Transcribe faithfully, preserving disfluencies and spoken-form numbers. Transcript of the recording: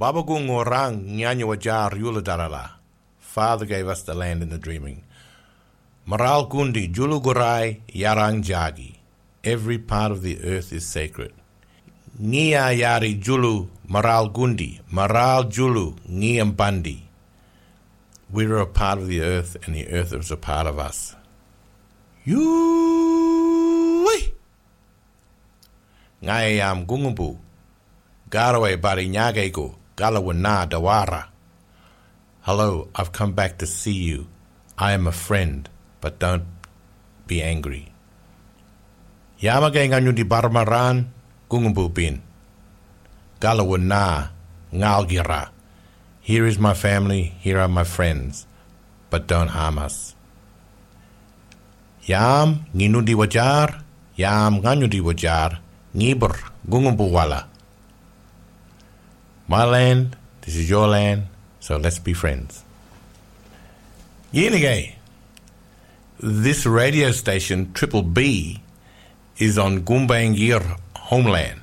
Babagung orang nyanyo wajar yula darala. Father gave us the land in the dreaming. Maral gundi julu gurai yarang jagi. Every part of the earth is sacred. Ngia yari julu maral gundi, maral julu ngiam bandi. We're a part of the earth, and the earth is a part of us. Yui! Ngayam gungumbu. Garaway bari nyagego. Galawana dawara. Hello, I've come back to see you. I am a friend, but don't be angry. Yamagay nganyo di barmaran, gungumbu bin. Galawana, ngalgira. Here is my family, here are my friends, but don't harm us. Yam nginu di wajar, yam nganyo di wajar, ngibur gungumbu wala. My land, this is your land, so let's be friends. Yenigay, this radio station, Triple B, is on Gumbaynggirr homeland.